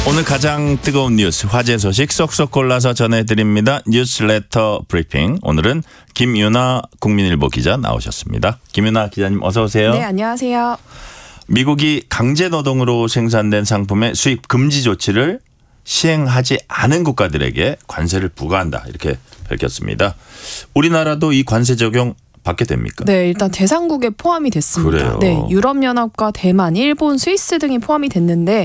오늘 가장 뜨거운 뉴스, 화제 소식 쏙쏙 골라서 전해드립니다. 뉴스레터 브리핑. 오늘은 김윤아 국민일보 기자 나오셨습니다. 김윤아 기자님 어서 오세요. 네, 안녕하세요. 미국이 강제노동으로 생산된 상품의 수입 금지 조치를 시행하지 않은 국가들에게 관세를 부과한다, 이렇게 밝혔습니다. 우리나라도 이 관세 적용 받게 됩니까? 네, 일단 대상국에 포함이 됐습니다. 그래요. 네, 유럽연합과 대만, 일본, 스위스 등이 포함이 됐는데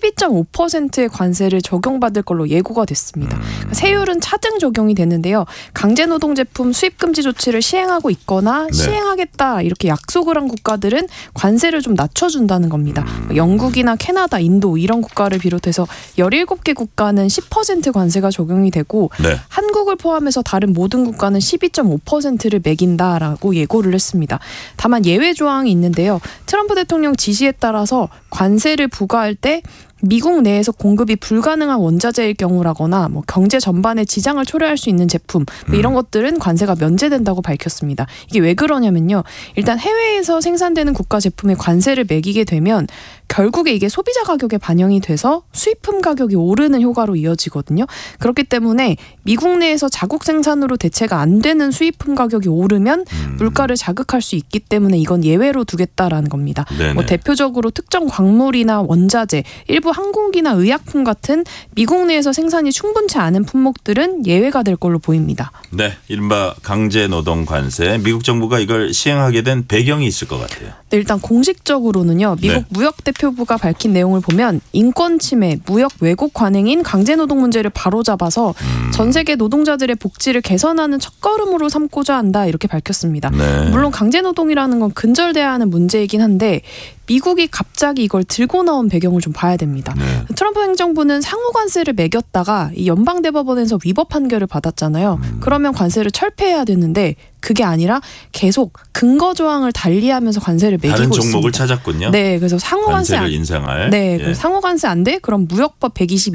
12.5%의 관세를 적용받을 걸로 예고가 됐습니다. 세율은 차등 적용이 됐는데요. 강제노동 제품 수입 금지 조치를 시행하고 있거나 시행하겠다 이렇게 약속을 한 국가들은 관세를 좀 낮춰준다는 겁니다. 영국이나 캐나다, 인도 이런 국가를 비롯해서 17개 국가는 10% 관세가 적용이 되고 한국을 포함해서 다른 모든 국가는 12.5%를 매긴다 라고 예고를 했습니다. 다만 예외 조항이 있는데요. 트럼프 대통령 지시에 따라서 관세를 부과할 때 미국 내에서 공급이 불가능한 원자재일 경우라거나 경제 전반에 지장을 초래할 수 있는 제품 이런 것들은 관세가 면제된다고 밝혔습니다. 이게 왜 그러냐면요. 일단 해외에서 생산되는 국가 제품에 관세를 매기게 되면 결국에 이게 소비자 가격에 반영이 돼서 수입품 가격이 오르는 효과로 이어지거든요. 그렇기 때문에 미국 내에서 자국 생산으로 대체가 안 되는 수입품 가격이 오르면 물가를 자극할 수 있기 때문에 이건 예외로 두겠다라는 겁니다. 대표적으로 특정 광물이나 원자재, 일부 항공기나 의약품 같은 미국 내에서 생산이 충분치 않은 품목들은 예외가 될 걸로 보입니다. 네, 이른바 강제노동 관세. 미국 정부가 이걸 시행하게 된 배경이 있을 것 같아요. 네, 일단 공식적으로는요. 미국 무역대표부가 밝힌 내용을 보면 인권 침해, 무역 왜곡 관행인 강제노동 문제를 바로잡아서 전 세계 노동자들의 복지를 개선하는 첫걸음으로 삼고자 한다 이렇게 밝혔습니다. 물론 강제노동이라는 건 근절돼야 하는 문제이긴 한데 미국이 갑자기 이걸 들고 나온 배경을 좀 봐야 됩니다. 트럼프 행정부는 상호 관세를 매겼다가 이 연방대법원에서 위법 판결을 받았잖아요. 그러면 관세를 철폐해야 되는데 그게 아니라 계속 근거 조항을 달리하면서 관세를 매기고 있습니다. 다른 종목을 찾았군요. 네, 그래서 상호 관세 관세를 인상할. 네, 그래서 상호 관세 안 돼? 그럼 무역법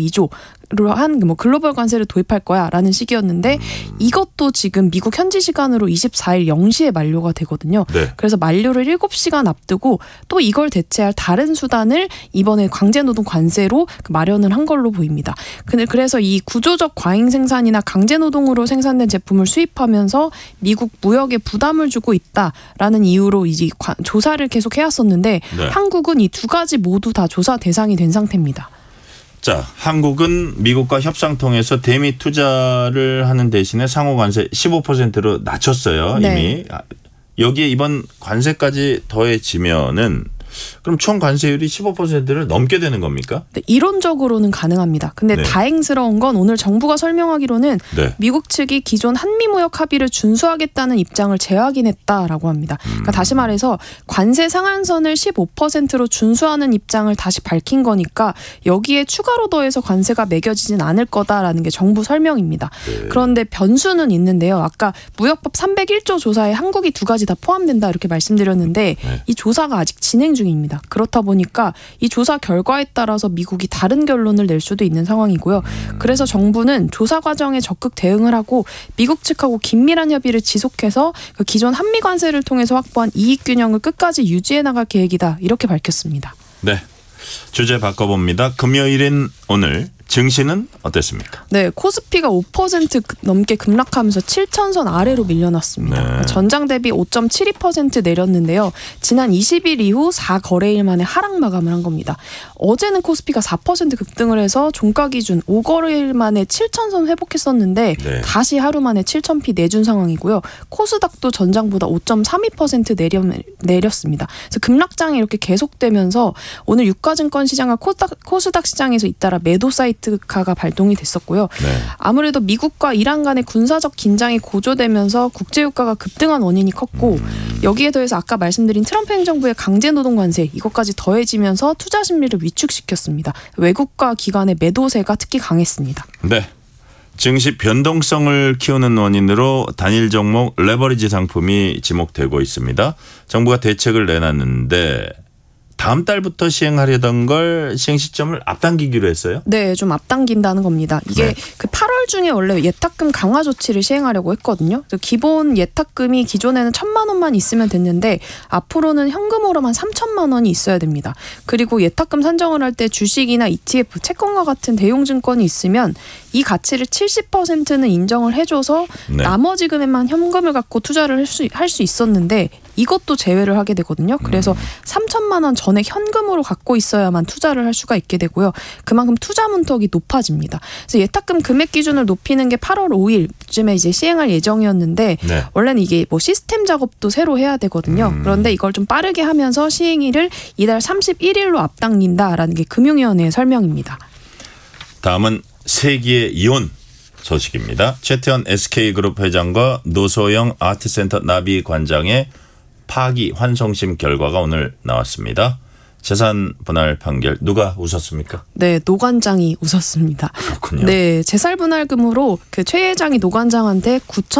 122조로 한 글로벌 관세를 도입할 거야라는 식이었는데 이것도 지금 미국 현지 시간으로 24일 0시에 만료가 되거든요. 그래서 만료를 7시간 앞두고 또 이걸 대체할 다른 수단을 이번에 강제노동 관세로 마련을 한 걸로 보입니다. 근데 그래서 이 구조적 과잉 생산이나 강제노동으로 생산된 제품을 수입하면서 미국 무역에 부담을 주고 있다라는 이유로 이제 조사를 계속 해왔었는데 한국은 이 두 가지 모두 다 조사 대상이 된 상태입니다. 자, 한국은 미국과 협상 통해서 대미 투자를 하는 대신에 상호 관세 15%로 낮췄어요. 이미. 여기에 이번 관세까지 더해지면은 그럼 총 관세율이 15%를 넘게 되는 겁니까? 네, 이론적으로는 가능합니다. 근데 다행스러운 건 오늘 정부가 설명하기로는 미국 측이 기존 한미무역 합의를 준수하겠다는 입장을 재확인했다라고 합니다. 그러니까 다시 말해서 관세 상한선을 15%로 준수하는 입장을 다시 밝힌 거니까 여기에 추가로 더해서 관세가 매겨지진 않을 거다라는 게 정부 설명입니다. 그런데 변수는 있는데요. 아까 무역법 301조 조사에 한국이 두 가지 다 포함된다 이렇게 말씀드렸는데 이 조사가 아직 진행 중입니다. 그렇다 보니까 이 조사 결과에 따라서 미국이 다른 결론을 낼 수도 있는 상황이고요. 그래서 정부는 조사 과정에 적극 대응을 하고 미국 측하고 긴밀한 협의를 지속해서 그 기존 한미 관세를 통해서 확보한 이익 균형을 끝까지 유지해 나갈 계획이다 이렇게 밝혔습니다. 네, 주제 바꿔봅니다. 금요일인 오늘 증시는 어땠습니까? 네, 코스피가 5% 넘게 급락하면서 7,000선 아래로 밀려났습니다. 전장 대비 5.72% 내렸는데요. 지난 20일 이후 4거래일 만에 하락 마감을 한 겁니다. 어제는 코스피가 4% 급등을 해서 종가 기준 5거래일 만에 7,000선 회복했었는데 다시 하루 만에 7,000피 내준 상황이고요. 코스닥도 전장보다 5.32% 내렸습니다. 그래서 급락장이 이렇게 계속되면서 오늘 유가증권 시장과 코스닥 시장에서 잇따라 매도 사이트가 발동이 됐었고요. 아무래도 미국과 이란 간의 군사적 긴장이 고조되면서 국제유가가 급등한 원인이 컸고 여기에 더해서 아까 말씀드린 트럼프 행정부의 강제노동 관세 이것까지 더해지면서 투자 심리를 위축시켰습니다. 외국과 기관의 매도세가 특히 강했습니다. 네. 증시 변동성을 키우는 원인으로 단일 종목 레버리지 상품이 지목되고 있습니다. 정부가 대책을 내놨는데 다음 달부터 시행하려던 걸 시행 시점을 앞당기기로 했어요. 네, 좀 앞당긴다는 겁니다. 이게 네. 그 8월 중에 원래 예탁금 강화 조치를 시행하려고 했거든요. 그래서 기본 예탁금이 기존에는 1,000만 원만 있으면 됐는데 앞으로는 현금으로만 3,000만 원이 있어야 됩니다. 그리고 예탁금 산정을 할 때 주식이나 ETF, 채권과 같은 대용증권이 있으면 이 가치를 70%는 인정을 해줘서 네. 나머지 금액만 현금을 갖고 투자를 할 수 있었는데 이것도 제외를 하게 되거든요. 그래서 3,000만 원 전액 현금으로 갖고 있어야만 투자를 할 수가 있게 되고요. 그만큼 투자 문턱이 높아집니다. 그래서 예탁금 금액 기준을 높이는 게 8월 5일쯤에 이제 시행할 예정이었는데 네. 원래는 이게 뭐 시스템 작업도 새로 해야 되거든요. 그런데 이걸 좀 빠르게 하면서 시행일을 이달 31일로 앞당긴다라는 게 금융위원회의 설명입니다. 다음은 세기의 이혼 소식입니다. 최태원 SK그룹 회장과 노소영 아트센터 나비 관장의 파기 환송심 결과가 오늘 나왔습니다. 재산 분할 판결 누가 웃었습니까? 네, 노 관장이 웃었습니다. 그렇군요. 네, 재산 분할금으로 그 최 회장이 노 관장한테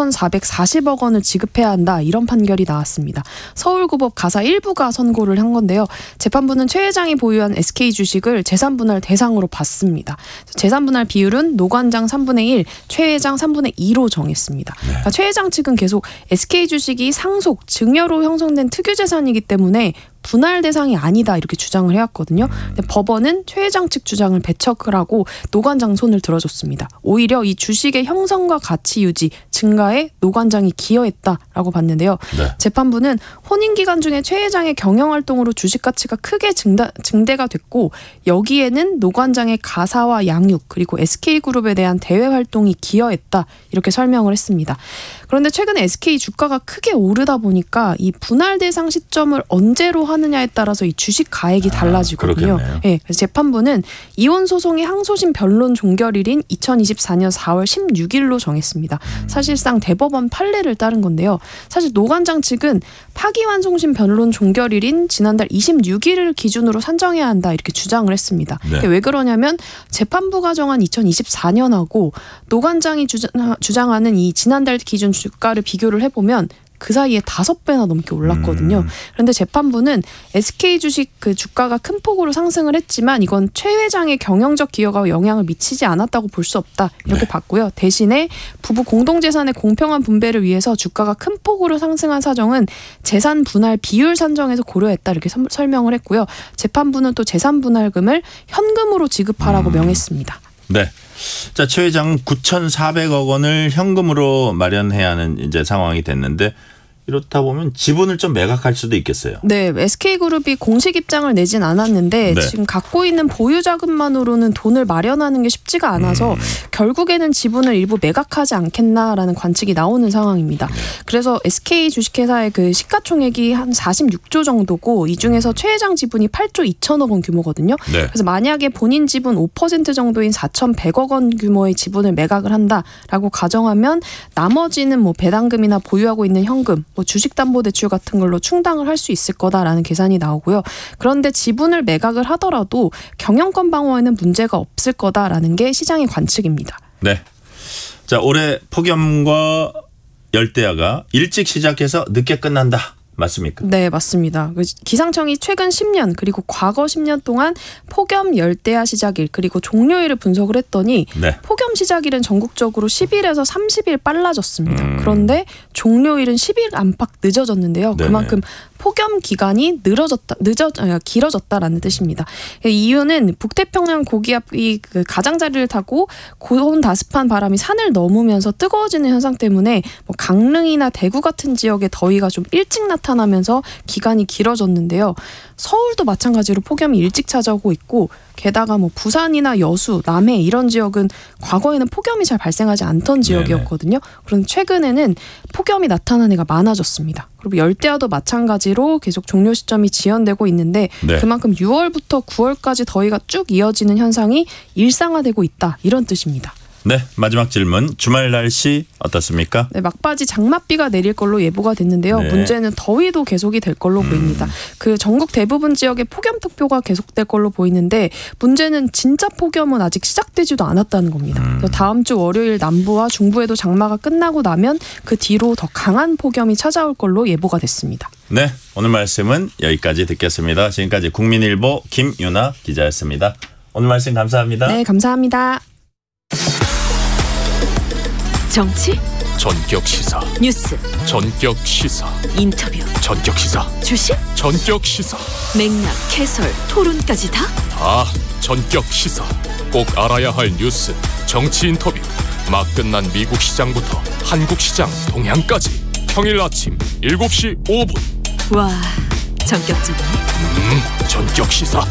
9,440억 원을 지급해야 한다 이런 판결이 나왔습니다. 서울고법 가사 1부가 선고를 한 건데요. 재판부는 최 회장이 보유한 SK 주식을 재산 분할 대상으로 봤습니다. 재산 분할 비율은 노 관장 3분의 1, 최 회장 3분의 2로 정했습니다. 네. 그러니까 최 회장 측은 계속 SK 주식이 상속, 증여로 형성된 특유 재산이기 때문에 분할 대상이 아니다 이렇게 주장을 해왔거든요. 근데 법원은 최 회장 측 주장을 배척을 하고 노 관장 손을 들어줬습니다. 오히려 이 주식의 형성과 가치 유지, 증가에 노 관장이 기여했다라고 봤는데요. 네. 재판부는 혼인 기간 중에 최 회장의 경영 활동으로 주식 가치가 크게 증대가 됐고 여기에는 노 관장의 가사와 양육 그리고 SK그룹에 대한 대외 활동이 기여했다 이렇게 설명을 했습니다. 그런데 최근에 SK 주가가 크게 오르다 보니까 이 분할 대상 시점을 언제로 하느냐에 따라서 이 주식 가액이 달라지거든요. 그렇겠네요. 네, 그래서 재판부는 이혼 소송의 항소심 변론 종결일인 2024년 4월 16일로 정했습니다. 사실상 대법원 판례를 따른 건데요. 사실 노 관장 측은 파기환송심 변론 종결일인 지난달 26일을 기준으로 산정해야 한다 이렇게 주장을 했습니다. 네. 왜 그러냐면 재판부가 정한 2024년하고 노 관장이 주장하는 이 지난달 기준 주가를 비교를 해보면 그 사이에 5배나 넘게 올랐거든요. 그런데 재판부는 SK 주식 그 주가가 큰 폭으로 상승을 했지만 이건 최 회장의 경영적 기여가 영향을 미치지 않았다고 볼 수 없다 이렇게 봤고요. 대신에 부부 공동재산의 공평한 분배를 위해서 주가가 큰 폭으로 상승한 사정은 재산 분할 비율 산정에서 고려했다 이렇게 설명을 했고요. 재판부는 또 재산 분할금을 현금으로 지급하라고 명했습니다. 네. 자, 최 회장은 9,400억 원을 현금으로 마련해야 하는 이제 상황이 됐는데 이렇다 보면 지분을 좀 매각할 수도 있겠어요. 네, SK그룹이 공식 입장을 내진 않았는데 네. 지금 갖고 있는 보유 자금만으로는 돈을 마련하는 게 쉽지가 않아서 결국에는 지분을 일부 매각하지 않겠나라는 관측이 나오는 상황입니다. 그래서 SK 주식회사의 그 시가총액이 한 46조 정도고 이 중에서 최 회장 지분이 8조 2천억 원 규모거든요. 네. 그래서 만약에 본인 지분 5% 정도인 4,100억 원 규모의 지분을 매각을 한다라고 가정하면 나머지는 뭐 배당금이나 보유하고 있는 현금 뭐 주식담보대출 같은 걸로 충당을 할 수 있을 거다라는 계산이 나오고요. 그런데 지분을 매각을 하더라도 경영권 방어에는 문제가 없을 거다라는 게 시장의 관측입니다. 네. 자, 올해 폭염과 열대야가 일찍 시작해서 늦게 끝난다. 맞습니까? 네, 맞습니다. 기상청이 최근 10년 그리고 과거 10년 동안 폭염 열대야 시작일 그리고 종료일을 분석을 했더니 네. 폭염 시작일은 전국적으로 10일에서 30일 빨라졌습니다. 그런데 종료일은 10일 안팎 늦어졌는데요. 네네. 그만큼 폭염 기간이 길어졌다라는 뜻입니다. 이유는 북태평양 고기압이 그 가장자리를 타고 고온다습한 바람이 산을 넘으면서 뜨거워지는 현상 때문에 뭐 강릉이나 대구 같은 지역의 더위가 좀 일찍 나타나면서 기간이 길어졌는데요. 서울도 마찬가지로 폭염이 일찍 찾아오고 있고 게다가 뭐 부산이나 여수, 남해 이런 지역은 과거에는 폭염이 잘 발생하지 않던 지역이었거든요. 그런데 최근에는 폭염이 나타나는 해가 많아졌습니다. 그리고 열대야도 마찬가지로 계속 종료 시점이 지연되고 있는데 네. 그만큼 6월부터 9월까지 더위가 쭉 이어지는 현상이 일상화되고 있다 이런 뜻입니다. 네, 마지막 질문. 주말 날씨 어떻습니까? 네, 막바지 장맛비가 내릴 걸로 예보가 됐는데요. 네. 문제는 더위도 계속이 될 걸로 보입니다. 그 전국 대부분 지역에 폭염 특보가 계속될 걸로 보이는데 문제는 진짜 폭염은 아직 시작되지도 않았다는 겁니다. 그래서 다음 주 월요일 남부와 중부에도 장마가 끝나고 나면 그 뒤로 더 강한 폭염이 찾아올 걸로 예보가 됐습니다. 네, 오늘 말씀은 여기까지 듣겠습니다. 지금까지 국민일보 김유나 기자였습니다. 오늘 말씀 감사합니다. 네, 감사합니다. 정치, 전격 시사, 뉴스, 전격 시사, 인터뷰, 전격 시사, 주식, 전격 시사, 맥락, 해설, 토론까지 다 다 전격 시사. 꼭 알아야 할 뉴스, 정치 인터뷰, 막 끝난 미국 시장부터 한국 시장 동향까지 평일 아침 7시 5분 와, 전격적이네. 전격 시사.